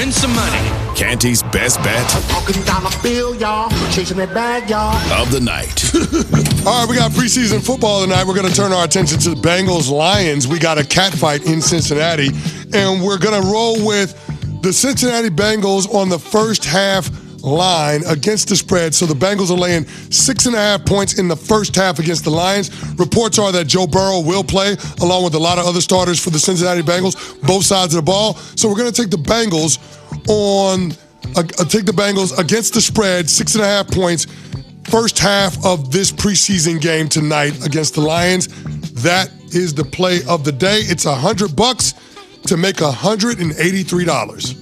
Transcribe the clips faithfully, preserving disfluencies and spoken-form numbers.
win some money. Canty's best bet Talking dollar bill, y'all. Chasing that bag, y'all. of the night. All right, we got preseason football tonight. We're going to turn our attention to the Bengals-Lions. We got a cat fight in Cincinnati, and we're going to roll with the Cincinnati Bengals on the first half line against the spread. So the Bengals are laying six and a half points in the first half against the Lions. Reports are that Joe Burrow will play along with a lot of other starters for the Cincinnati Bengals, both sides of the ball. So we're going to take the Bengals on, uh, take the Bengals against the spread, six and a half points, first half of this preseason game tonight against the Lions. That is the play of the day. It's a hundred bucks to make one hundred eighty-three dollars.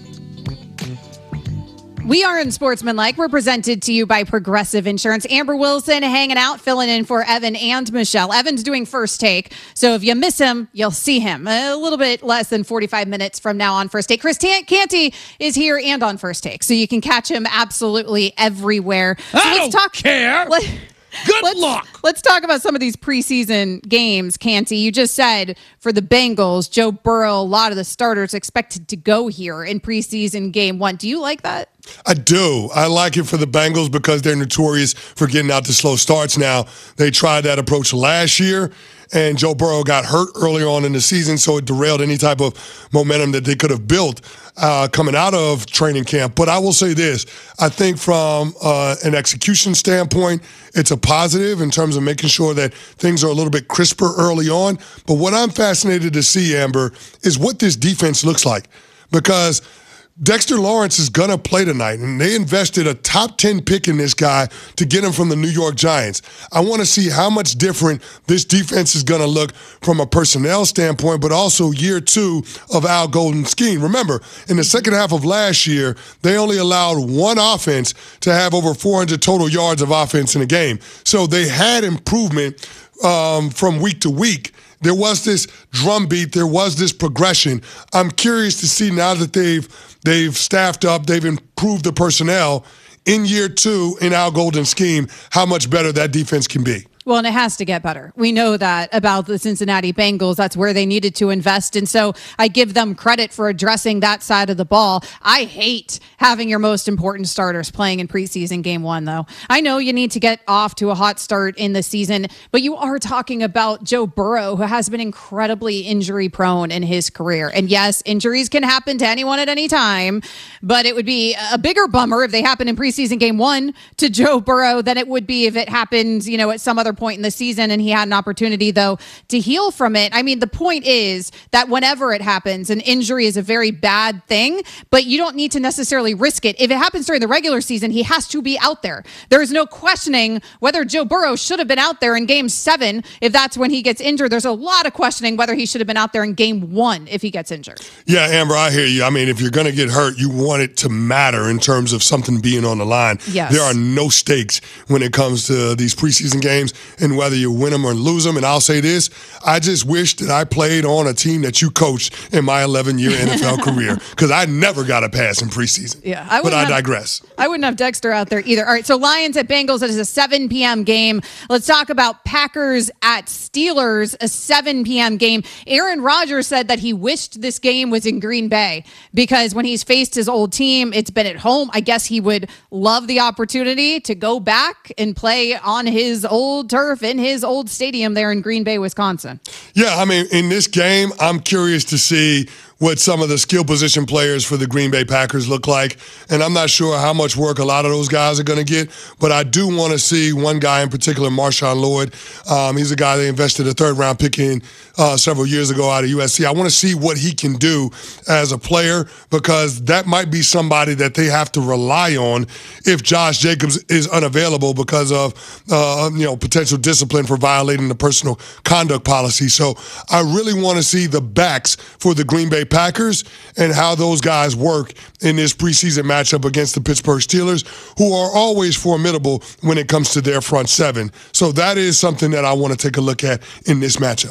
We are in Sportsmanlike. We're presented to you by Progressive Insurance. Amber Wilson hanging out, filling in for Evan and Michelle. Evan's doing First Take, so if you miss him, you'll see him a little bit less than forty-five minutes from now on First Take. Chris Canty is here and on First Take, so you can catch him absolutely everywhere. So I let's don't talk, care. Let, Good let's, luck. Let's talk about some of these preseason games, Canty. You just said for the Bengals, Joe Burrow, a lot of the starters expected to go here in preseason game one. Do you like that? I do. I like it for the Bengals because they're notorious for getting out to slow starts now. They tried that approach last year, and Joe Burrow got hurt earlier on in the season, so it derailed any type of momentum that they could have built uh, coming out of training camp. But I will say this. I think from uh, an execution standpoint, it's a positive in terms of making sure that things are a little bit crisper early on. But what I'm fascinated to see, Amber, is what this defense looks like. Because Dexter Lawrence is going to play tonight, and they invested a top ten pick in this guy to get him from the New York Giants. I want to see how much different this defense is going to look from a personnel standpoint, but also year two of Al Golden's scheme. Remember, in the second half of last year, they only allowed one offense to have over four hundred total yards of offense in a game. So they had improvement um, from week to week. There was this drumbeat. There was this progression. I'm curious to see now that they've they've staffed up, they've improved the personnel in year two in Al Golden's scheme, how much better that defense can be. Well, and it has to get better. We know that about the Cincinnati Bengals. That's where they needed to invest. And so I give them credit for addressing that side of the ball. I hate having your most important starters playing in preseason game one, though. I know you need to get off to a hot start in the season, but you are talking about Joe Burrow, who has been incredibly injury prone in his career. And yes, injuries can happen to anyone at any time, but it would be a bigger bummer if they happen in preseason game one to Joe Burrow than it would be if it happened, you know, at some other point in the season and he had an opportunity though to heal from it. I mean, the point is that whenever it happens, an injury is a very bad thing, but you don't need to necessarily risk it. If it happens during the regular season, he has to be out there. There is no questioning whether Joe Burrow should have been out there in game seven if that's when he gets injured. There's a lot of questioning whether he should have been out there in game one if he gets injured. Yeah, Amber, I hear you. I mean, if you're going to get hurt, you want it to matter in terms of something being on the line. Yes. There are no stakes when it comes to these preseason games and whether you win them or lose them. And I'll say this, I just wish that I played on a team that you coached in my eleven-year N F L career, because I never got a pass in preseason. Yeah, I but I have, digress. I wouldn't have Dexter out there either. All right, so Lions at Bengals, it is a seven p.m. game. Let's talk about Packers at Steelers, a seven p.m. game. Aaron Rodgers said that he wished this game was in Green Bay because when he's faced his old team, it's been at home. I guess he would love the opportunity to go back and play on his old turf in his old stadium there in Green Bay, Wisconsin. Yeah, I mean, in this game, I'm curious to see what some of the skill position players for the Green Bay Packers look like. And I'm not sure how much work a lot of those guys are going to get, but I do want to see one guy in particular, Marshawn Lloyd. Um, he's a guy they invested a third-round pick in uh, several years ago out of U S C. I want to see what he can do as a player, because that might be somebody that they have to rely on if Josh Jacobs is unavailable because of uh, you know potential discipline for violating the personal conduct policy. So I really want to see the backs for the Green Bay Packers and how those guys work in this preseason matchup against the Pittsburgh Steelers, who are always formidable when it comes to their front seven. So that is something that I want to take a look at in this matchup. Yeah, that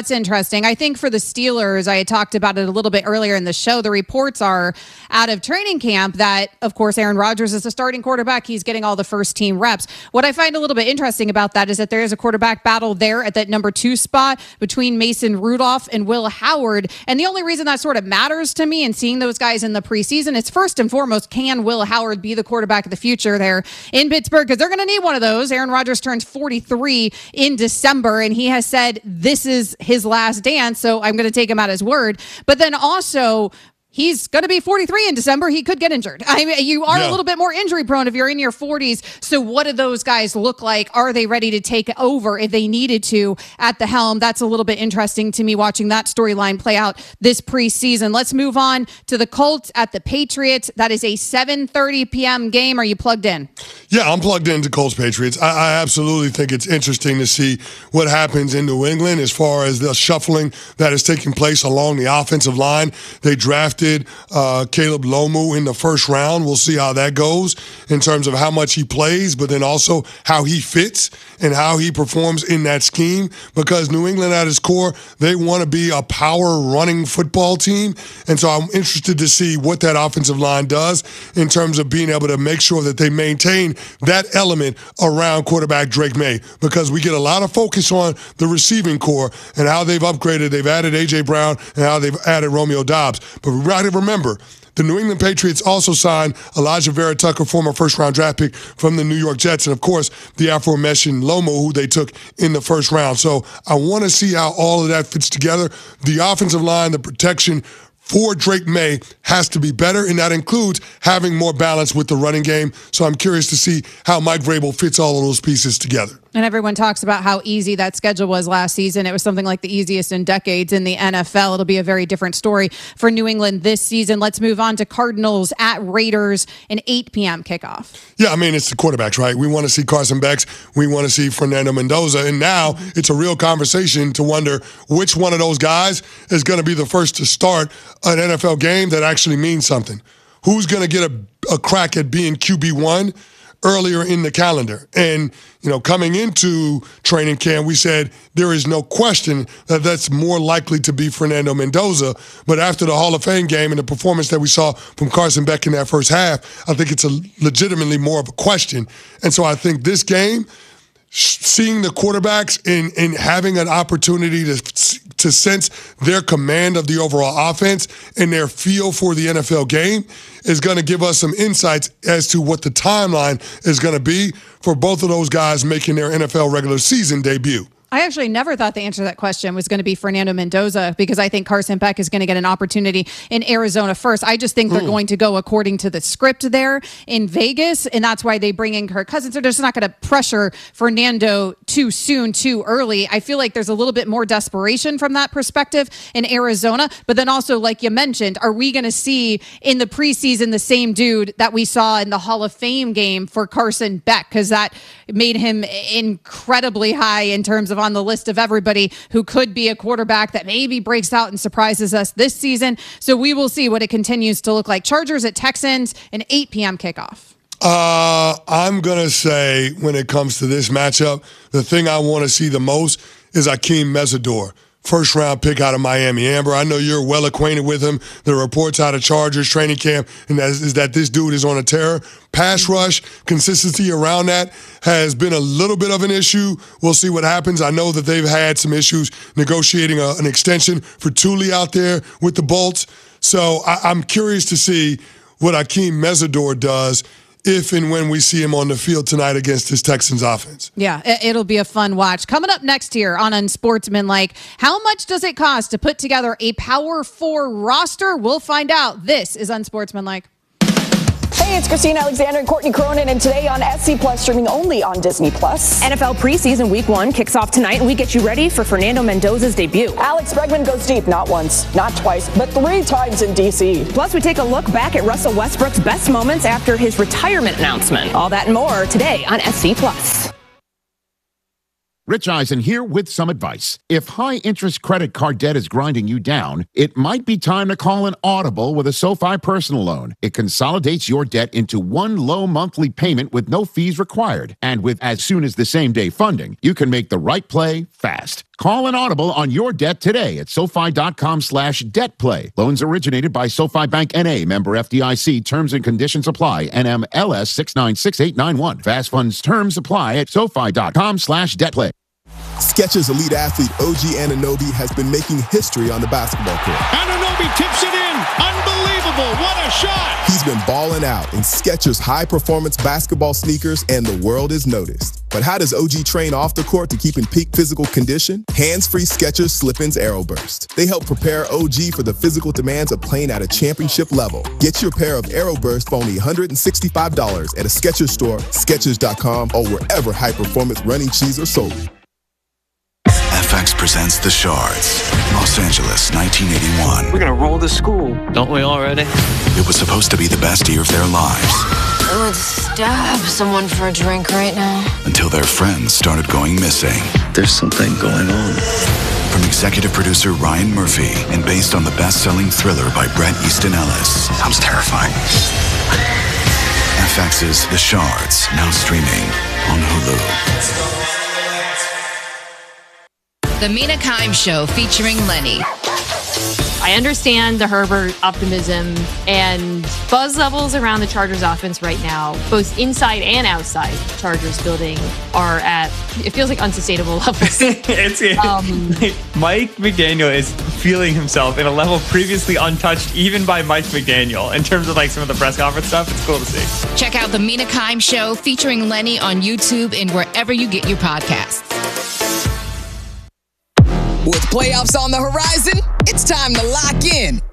that's interesting. I think for the Steelers, I had talked about it a little bit earlier in the show. The reports are out of training camp that, of course, Aaron Rodgers is the starting quarterback. He's getting all the first team reps. What I find a little bit interesting about that is that there is a quarterback battle there at that number two spot between Mason Rudolph and Will Howard. And the only reason that sort of matters to me and seeing those guys in the preseason is first and foremost, can Will Howard be the quarterback of the future there in Pittsburgh? Because they're going to need one of those. Aaron Rodgers turns forty-three in December, and he has said this is his last dance, so I'm going to take him at his word. But then also, he's going to be forty-three in December. He could get injured. I mean, you are yeah. a little bit more injury prone if you're in your forties. So what do those guys look like? Are they ready to take over if they needed to at the helm? That's a little bit interesting to me watching that storyline play out this preseason. Let's move on to the Colts at the Patriots. That is a seven thirty p.m. game. Are you plugged in? Yeah, I'm plugged into Colts Patriots. I, I absolutely think it's interesting to see what happens in New England as far as the shuffling that is taking place along the offensive line. They drafted Uh, Caleb Lomu in the first round. We'll see how that goes in terms of how much he plays, but then also how he fits and how he performs in that scheme, because New England at its core, they want to be a power running football team. And so I'm interested to see what that offensive line does in terms of being able to make sure that they maintain that element around quarterback Drake May, because we get a lot of focus on the receiving core and how they've upgraded. They've added A J Brown and how they've added Romeo Doubs. But we got to remember, the New England Patriots also signed Elijah Vera Tucker, former first-round draft pick from the New York Jets, and, of course, the aforementioned Lomo, who they took in the first round. So I want to see how all of that fits together. The offensive line, the protection for Drake May has to be better, and that includes having more balance with the running game. So I'm curious to see how Mike Vrabel fits all of those pieces together. And everyone talks about how easy that schedule was last season. It was something like the easiest in decades in the N F L. It'll be a very different story for New England this season. Let's move on to Cardinals at Raiders, an eight p.m. kickoff. Yeah, I mean, it's the quarterbacks, right? We want to see Carson Beck. We want to see Fernando Mendoza. And now it's a real conversation to wonder which one of those guys is going to be the first to start an N F L game that actually means something. Who's going to get a, a crack at being Q B one earlier in the calendar? And, you know, coming into training camp, we said there is no question that that's more likely to be Fernando Mendoza. But after the Hall of Fame game and the performance that we saw from Carson Beck in that first half, I think it's a legitimately more of a question. And so I think this game, seeing the quarterbacks and, and having an opportunity to to sense their command of the overall offense and their feel for the N F L game is going to give us some insights as to what the timeline is going to be for both of those guys making their N F L regular season debut. I actually never thought the answer to that question was going to be Fernando Mendoza, because I think Carson Beck is going to get an opportunity in Arizona first. I just think they're mm. going to go according to the script there in Vegas, and that's why they bring in Kirk Cousins. They're just not going to pressure Fernando too soon, too early. I feel like there's a little bit more desperation from that perspective in Arizona. But then also, like you mentioned, are we going to see in the preseason the same dude that we saw in the Hall of Fame game for Carson Beck? Because that made him incredibly high in terms of on the list of everybody who could be a quarterback that maybe breaks out and surprises us this season. So we will see what it continues to look like. Chargers at Texans, an eight p.m. kickoff. Uh, I'm going to say when it comes to this matchup, the thing I want to see the most is Akeem Mesidor. First round pick out of Miami. Amber, I know you're well acquainted with him. The reports out of Chargers training camp and that is, is that this dude is on a tear. Pass rush, consistency around that has been a little bit of an issue. We'll see what happens. I know that they've had some issues negotiating a, an extension for Thule out there with the Bolts. So I, I'm curious to see what Akeem Mesidor does if and when we see him on the field tonight against this Texans offense. Yeah, it'll be a fun watch. Coming up next here on Unsportsmanlike, how much does it cost to put together a Power Four roster? We'll find out. This is Unsportsmanlike. Hey, it's Christina Alexander and Courtney Cronin, and today on S C Plus, streaming only on Disney Plus. N F L preseason week one kicks off tonight, and we get you ready for Fernando Mendoza's debut. Alex Bregman goes deep, not once, not twice, but three times in D C. Plus, we take a look back at Russell Westbrook's best moments after his retirement announcement. All that and more today on S C Plus. Rich Eisen here with some advice. If high-interest credit card debt is grinding you down, it might be time to call an audible with a SoFi personal loan. It consolidates your debt into one low monthly payment with no fees required. And with as soon as the same day funding, you can make the right play fast. Call an audible on your debt today at SoFi.com slash debt play. Loans originated by SoFi Bank N A, member F D I C. Terms and conditions apply. N M L S six nine six eight nine one. Fast funds terms apply at SoFi.com slash debt play. Skechers elite athlete O G Anunoby has been making history on the basketball court. Anunoby tips it in. Unbelievable. What a shot. He's been balling out in Skechers high-performance basketball sneakers, and the world is noticed. But how does O G train off the court to keep in peak physical condition? Hands-free Skechers Slip-ins Aeroburst. They help prepare O G for the physical demands of playing at a championship level. Get your pair of Aeroburst for only one hundred sixty-five dollars at a Skechers store, Skechers dot com, or wherever high-performance running shoes are sold. F X presents The Shards, Los Angeles, nineteen eighty-one. We're gonna roll the school, don't we already? It was supposed to be the best year of their lives. I would stab someone for a drink right now. Until their friends started going missing. There's something going on. From executive producer Ryan Murphy and based on the best-selling thriller by Bret Easton Ellis. Sounds terrifying. F X's The Shards, now streaming on Hulu. The Mina Kimes Show featuring Lenny. I understand the Herbert optimism and buzz levels around the Chargers offense right now, both inside and outside the Chargers building, are at, it feels like, unsustainable levels. it's um, like Mike McDaniel is feeling himself in a level previously untouched even by Mike McDaniel in terms of like some of the press conference stuff. It's cool to see. Check out The Mina Kimes Show featuring Lenny on YouTube and wherever you get your podcasts. With playoffs on the horizon, it's time to lock in